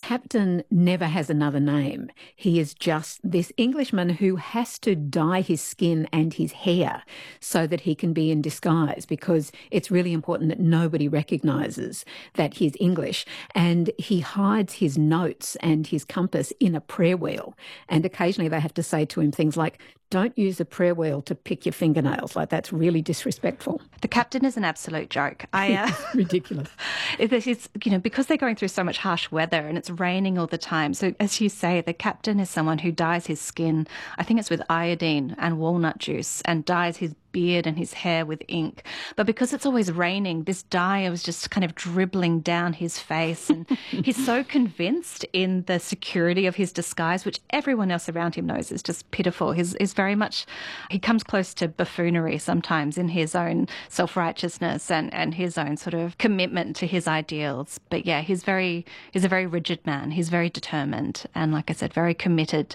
captain never has another name. He is just this Englishman who has to dye his skin and his hair so that he can be in disguise, because it's really important that nobody recognises that he's English. And he hides his notes and his compass in a prayer wheel. And occasionally they have to say to him things like, don't use a prayer wheel to pick your fingernails. Like, that's really disrespectful. The captain is an absolute joke. Ridiculous. It's, because they're going through so much harsh weather and it's raining all the time. So as you say, the captain is someone who dyes his skin, I think it's with iodine and walnut juice, and dyes his beard and his hair with ink. But because it's always raining, this dye was just kind of dribbling down his face. And he's so convinced in the security of his disguise, which everyone else around him knows is just pitiful. He's very much, he comes close to buffoonery sometimes in his own self-righteousness and his own sort of commitment to his ideals. But yeah, he's a very rigid man. He's very determined. And like I said, very committed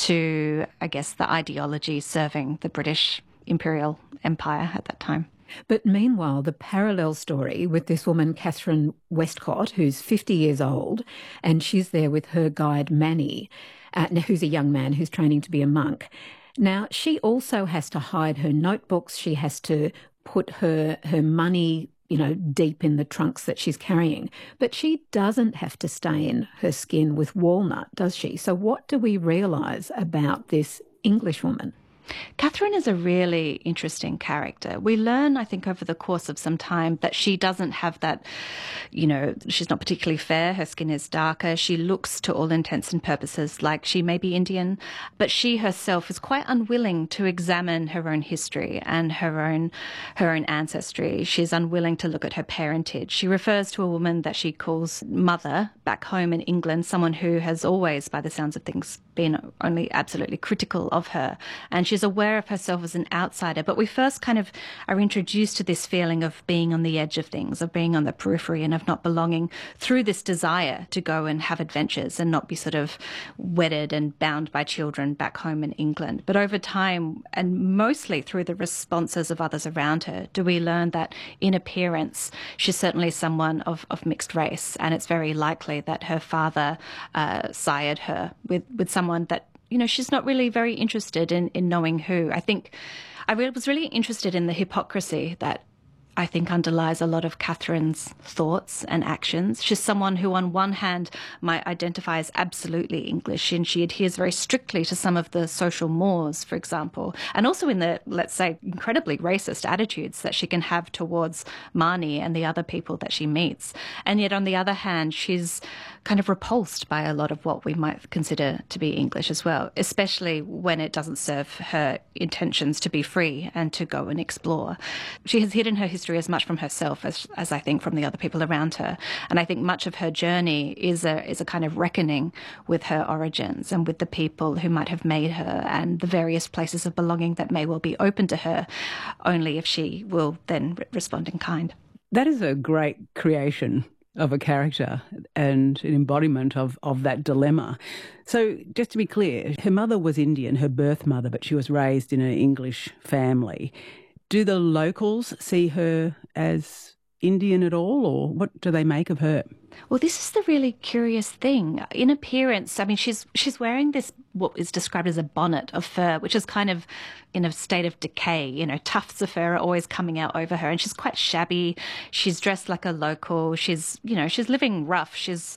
to, I guess, the ideology serving the British Imperial Empire at that time. But meanwhile, the parallel story with this woman, Catherine Westcott, who's 50 years old, and she's there with her guide, Manny, who's a young man who's training to be a monk. Now, she also has to hide her notebooks. She has to put her money, deep in the trunks that she's carrying. But she doesn't have to stain her skin with walnut, does she? So what do we realise about this English woman? Catherine is a really interesting character. We learn, I think, over the course of some time that she doesn't have that, she's not particularly fair. Her skin is darker. She looks, to all intents and purposes, like she may be Indian, but she herself is quite unwilling to examine her own history and her own ancestry. She's unwilling to look at her parentage. She refers to a woman that she calls mother back home in England, someone who has always, by the sounds of things, been only absolutely critical of her. And she's aware of herself as an outsider. But we first kind of are introduced to this feeling of being on the edge of things, of being on the periphery and of not belonging, through this desire to go and have adventures and not be sort of wedded and bound by children back home in England. But over time, and mostly through the responses of others around her, do we learn that in appearance, she's certainly someone of mixed race. And it's very likely that her father sired her with someone that, she's not really very interested in knowing who. I think I was really interested in the hypocrisy that I think underlies a lot of Catherine's thoughts and actions. She's someone who on one hand might identify as absolutely English, and she adheres very strictly to some of the social mores, for example, and also in the, let's say, incredibly racist attitudes that she can have towards Marnie and the other people that she meets. And yet on the other hand, she's kind of repulsed by a lot of what we might consider to be English as well, especially when it doesn't serve her intentions to be free and to go and explore. She has hidden her history as much from herself as I think from the other people around her. And I think much of her journey is a kind of reckoning with her origins and with the people who might have made her and the various places of belonging that may well be open to her, only if she will then respond in kind. That is a great creation of a character and an embodiment of that dilemma. So just to be clear, her mother was Indian, her birth mother, but she was raised in an English family. Do the locals see her as Indian at all, or what do they make of her? Well, this is the really curious thing. In appearance, I mean, she's wearing this, what is described as a bonnet of fur, which is kind of in a state of decay. Tufts of fur are always coming out over her, and she's quite shabby. She's dressed like a local. She's living rough. She's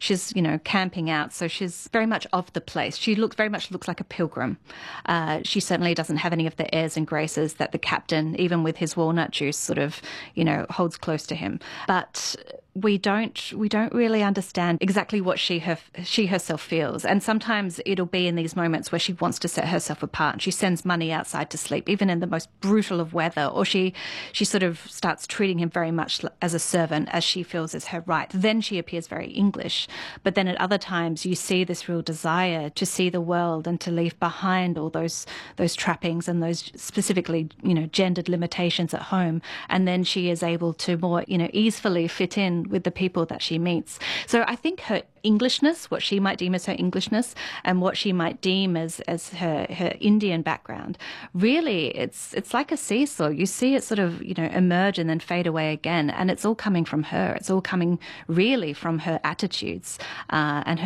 camping out. So she's very much of the place. She very much looks like a pilgrim. She certainly doesn't have any of the airs and graces that the captain, even with his walnut juice, sort of, holds close to him. But we don't really understand exactly what she herself feels. And sometimes it'll be in these moments where she wants to set herself apart and she sends Money outside to sleep, even in the most brutal of weather, or she sort of starts treating him very much as a servant, as she feels is her right. Then she appears very English. But then at other times you see this real desire to see the world and to leave behind all those trappings and those specifically, gendered limitations at home. And then she is able to more, easily fit in with the people that she meets. So I think her Englishness, what she might deem as her Englishness, and what she might deem as her Indian background, really it's like a seesaw. You see it sort of, emerge and then fade away again. And it's all coming from her. It's all coming really from her attitudes and her